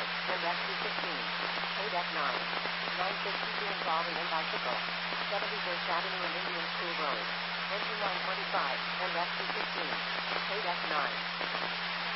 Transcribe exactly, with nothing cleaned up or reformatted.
and F two fifteen. Paid F nine. nine fifty-two involving and bicycle. seventy-first Avenue and Indian School Road. Engine nine twenty-five, and F two fifteen. Paid F nine.